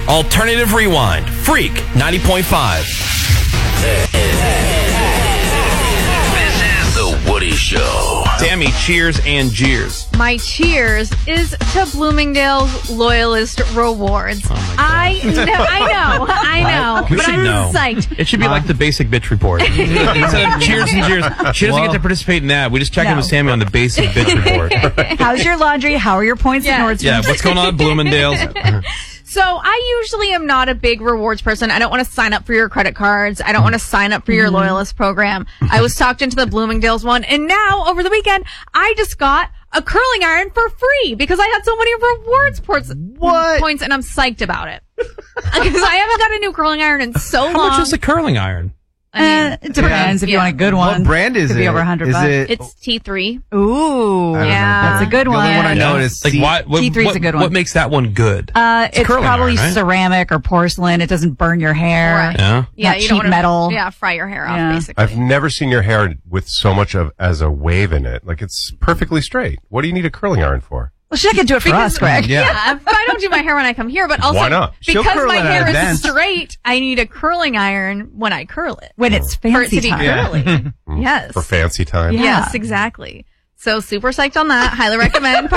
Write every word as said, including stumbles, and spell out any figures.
Alternative Rewind. Freak ninety point five. This is The Woody Show. Tammy, cheers and jeers. My cheers is to Bloomingdale's Loyalist Rewards. Oh my God. I know, I know, I know, We but should I'm know. psyched. It should be like the basic bitch report. Instead of cheers and jeers, she doesn't Whoa. get to participate in that. We just check in No. with Sammy on the basic bitch report. How's your laundry? How are your points Yeah. at Nordstrom? Yeah, what's going on at Bloomingdale's? So I usually am not a big rewards person. I don't want to sign up for your credit cards. I don't want to sign up for your loyalist program. I was talked into the Bloomingdale's one, and now over the weekend I just got a curling iron for free because I had so many rewards points, What? points and I'm psyched about it. Because I haven't got a new curling iron in so How long. much is a curling iron? I mean, Uh, it depends if you yeah. want a good one. What brand is Could it? be over a hundred Is bucks. it? It's T three. Ooh, I don't know. Yeah. that's a good The one. only one I know Yeah. is Like C- what? What, T three's what, a good one. What makes that one good? Uh, It's a it's curling probably iron, right? ceramic or porcelain. It doesn't burn your hair. Right. Yeah. Yeah, Not you cheap don't wanna, metal. Yeah, fry your hair off, Yeah. basically. I've never seen your hair with so much of as a wave in it. Like it's perfectly straight. What do you need a curling iron for? Well, she can do it for us, Greg. Yeah. Yeah, but I don't do my hair when I come here. But also, Why not? She'll because curl my it at hair is events. straight, I need a curling iron when I curl it When it's for it fancy to be time. Yeah. curly. Mm, Yes, For fancy time? Yeah. yes, exactly. So super psyched on that. Highly recommend.